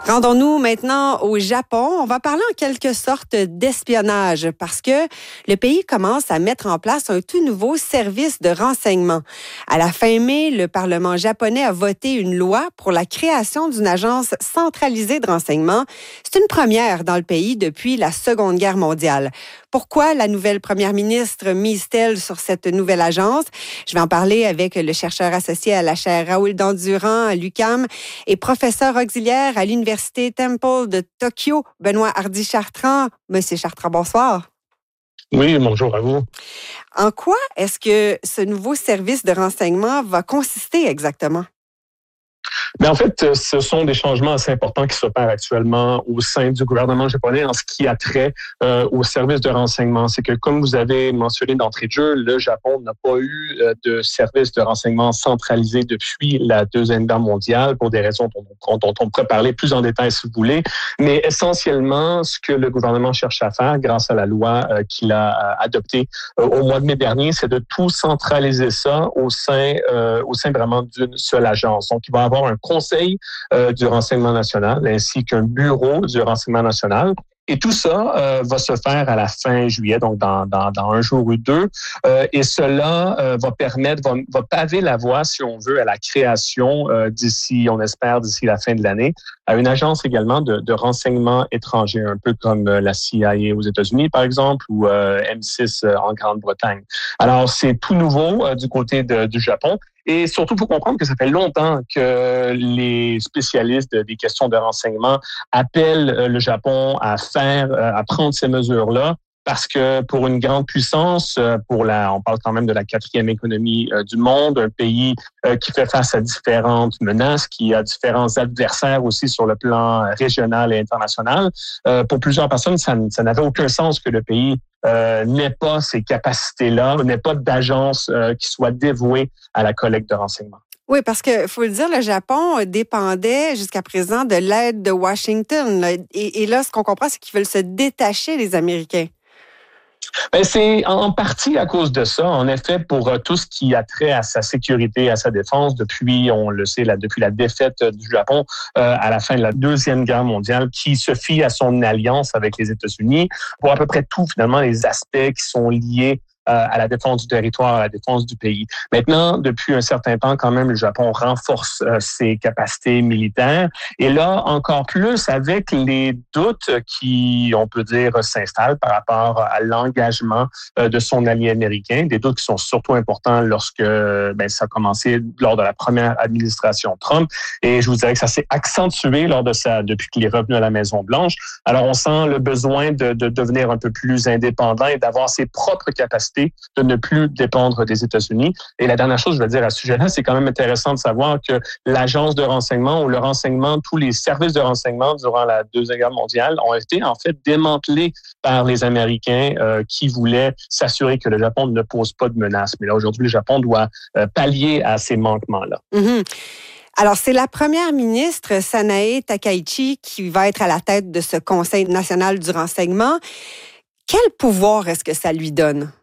Rendons-nous maintenant au Japon. On va parler en quelque sorte d'espionnage parce que le pays commence à mettre en place un tout nouveau service de renseignement. À la fin mai, le Parlement japonais a voté une loi pour la création d'une agence centralisée de renseignement. C'est une première dans le pays depuis la Seconde Guerre mondiale. Pourquoi la nouvelle première ministre mise-t-elle sur cette nouvelle agence? Je vais en parler avec le chercheur associé à la chaire Raoul Dandurand à l'UQAM et professeur auxiliaire à l'Université Temple de Tokyo, Benoît Hardy-Chartrand. Monsieur Chartrand, bonsoir. Oui, bonjour à vous. En quoi est-ce que ce nouveau service de renseignement va consister exactement? Mais en fait, ce sont des changements assez importants qui s'opèrent actuellement au sein du gouvernement japonais en ce qui a trait au service de renseignement. C'est que, comme vous avez mentionné d'entrée de jeu, le Japon n'a pas eu de service de renseignement centralisé depuis la Deuxième Guerre mondiale pour des raisons dont on pourrait parler plus en détail si vous voulez. Mais essentiellement, ce que le gouvernement cherche à faire grâce à la loi qu'il a adoptée au mois de mai dernier, c'est de tout centraliser ça au sein vraiment d'une seule agence. Donc, il va y avoir un conseil du renseignement national ainsi qu'un bureau du renseignement national. Et tout ça va se faire à la fin juillet, donc dans un jour ou deux. Et cela va paver la voie, si on veut, à la création d'ici la fin de l'année, à une agence également de renseignement étranger, un peu comme la CIA aux États-Unis, par exemple, ou M6 en Grande-Bretagne. Alors, c'est tout nouveau du côté du Japon. Et surtout, il faut comprendre que ça fait longtemps que les spécialistes des questions de renseignement appellent le Japon à prendre ces mesures-là. Parce que pour une grande puissance, on parle quand même de la 4e économie du monde, un pays qui fait face à différentes menaces, qui a différents adversaires aussi sur le plan régional et international. Pour plusieurs personnes, ça n'avait aucun sens que le pays n'ait pas ces capacités-là, n'ait pas d'agence qui soit dévouée à la collecte de renseignements. Oui, parce que faut le dire, le Japon dépendait jusqu'à présent de l'aide de Washington. Là. Et là, ce qu'on comprend, c'est qu'ils veulent se détacher, les Américains. Ben, c'est en partie à cause de ça. En effet, pour tout ce qui a trait à sa sécurité, à sa défense, depuis, on le sait, depuis la défaite du Japon à la fin de la Deuxième Guerre mondiale, qui se fie à son alliance avec les États-Unis pour à peu près tout, finalement, les aspects qui sont liés à la défense du territoire, à la défense du pays. Maintenant, depuis un certain temps, quand même, le Japon renforce ses capacités militaires. Et là, encore plus avec les doutes qui, on peut dire, s'installent par rapport à l'engagement de son allié américain, des doutes qui sont surtout importants lorsque ça a commencé lors de la première administration Trump. Et je vous dirais que ça s'est accentué depuis qu'il est revenu à la Maison-Blanche. Alors, on sent le besoin de devenir un peu plus indépendant et d'avoir ses propres capacités, de ne plus dépendre des États-Unis. Et la dernière chose, je veux dire à ce sujet-là, c'est quand même intéressant de savoir que l'agence de renseignement ou le renseignement, tous les services de renseignement durant la Deuxième Guerre mondiale ont été en fait démantelés par les Américains qui voulaient s'assurer que le Japon ne pose pas de menaces. Mais là, aujourd'hui, le Japon doit pallier à ces manquements-là. Mm-hmm. Alors, c'est la première ministre, Sanae Takaichi, qui va être à la tête de ce Conseil national du renseignement. Quel pouvoir est-ce que ça lui donne?